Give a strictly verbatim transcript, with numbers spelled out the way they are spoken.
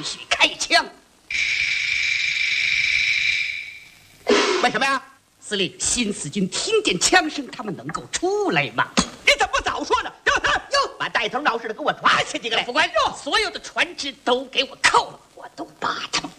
须开枪。为什么呀？司令，新四军听见枪声，他们能够出来吗？ 你怎么不早说呢？让他哟，把带头闹事的给我抓起几个来！ 副官，所有的船只都给我扣了，我都把他们